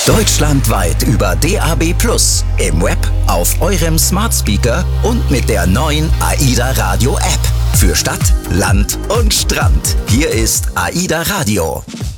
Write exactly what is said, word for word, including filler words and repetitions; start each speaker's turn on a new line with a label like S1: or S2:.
S1: Deutschlandweit über D A B plus, im Web, auf eurem Smart Speaker und mit der neuen AIDA Radio App. Für Stadt, Land und Strand. Hier ist AIDA Radio.